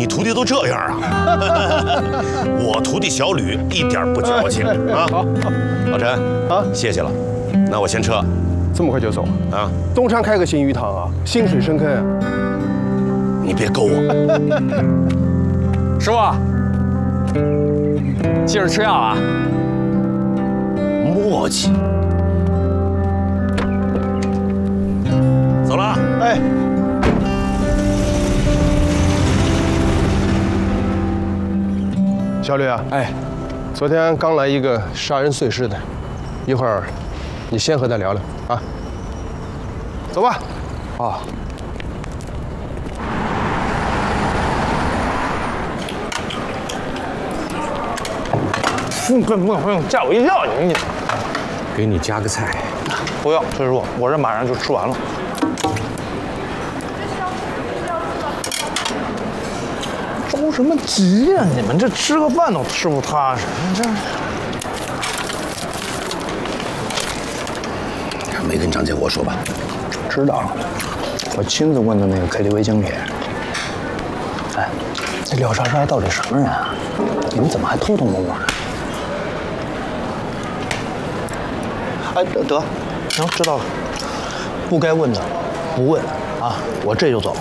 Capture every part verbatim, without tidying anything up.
你徒弟都这样啊？我徒弟小吕一点不矫情啊！老陈啊，谢谢了，那我先撤。 这么快就走啊？ 东山开个新鱼塘啊，心水深坑啊！ 你别勾我。 师傅，接着吃药啊！ 磨叽。走了。 哎。 小吕啊，哎，昨天刚来一个杀人碎尸的，一会儿你先和他聊聊啊。走吧。啊。 不不不不用，吓我一跳！你你， 给你加个菜。 不用，崔师傅，我这马上就吃完了。 着什么急呀、啊？你们这吃个饭都吃不踏实，你这…… 没跟张建国说吧？ 知道了，我亲自问的那个 K T V 经理。哎，这廖少帅到底什么人啊？你们怎么还偷偷摸摸的？哎，得得，行，知道了。不该问的不问啊，我这就走。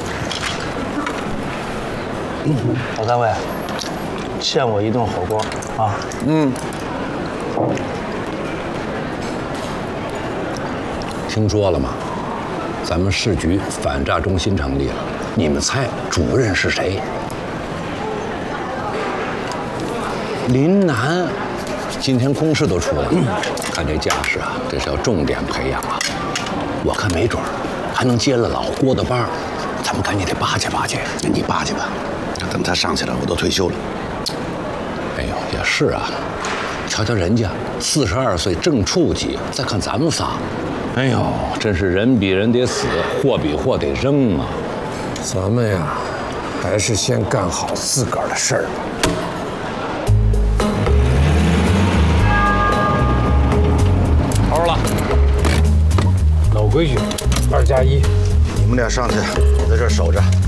老三位，欠我一顿火锅啊！ 嗯。听说了吗？咱们市局反诈中心成立了，你们猜主任是谁？林楠，今天公示都出了，看这架势啊，这是要重点培养啊！我看没准儿还能接了老郭的班儿，咱们赶紧得巴结巴结。 你巴结吧。 等他上去了，我都退休了。 哎呦，也是啊，瞧瞧人家四十二岁正处级，再看咱们仨，哎呦，真是人比人得死，货比货得扔啊！ 咱们呀，还是先干好自个儿的事儿吧。 好了，老规矩，二加一。 你们俩上去，我在这儿守着。